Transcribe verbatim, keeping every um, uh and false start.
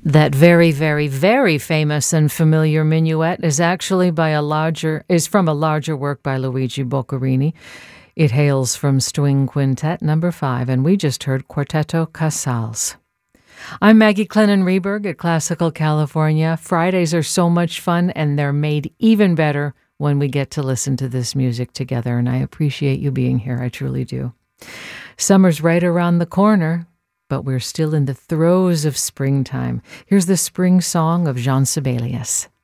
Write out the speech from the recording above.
That very, very, very famous and familiar minuet is actually by a larger is from a larger work by Luigi Boccherini. It hails from String Quintet number five, and we just heard Quartetto Casals. I'm Maggie Clennon Reberg at Classical California. Fridays are so much fun, and they're made even better when we get to listen to this music together, and I appreciate you being here. I truly do. Summer's right around the corner, but we're still in the throes of springtime. Here's the spring song of Jean Sibelius.